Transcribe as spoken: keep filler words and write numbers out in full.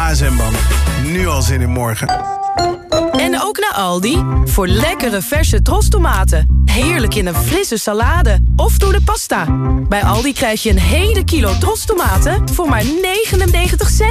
A S M-ban. Nu al zin in morgen. En ook naar Aldi. Voor lekkere verse trostomaten. Heerlijk in een frisse salade. Of door de pasta. Bij Aldi krijg je een hele kilo trostomaten voor maar negenennegentig cent.